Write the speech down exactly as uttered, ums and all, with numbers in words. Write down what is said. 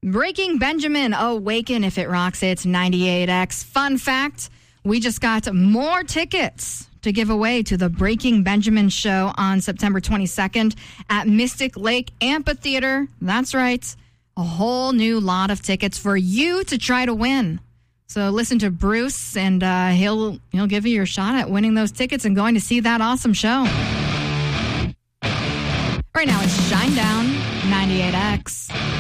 Breaking Benjamin, Awaken If It Rocks. It's ninety-eight X. Fun fact, we just got more tickets to give away to the Breaking Benjamin show on September twenty-second at Mystic Lake Amphitheater. That's right. A whole new lot of tickets for you to try to win. So listen to Bruce, and uh, he'll he'll give you your shot at winning those tickets and going to see that awesome show. Right now, it's Shine Down, ninety-eight X.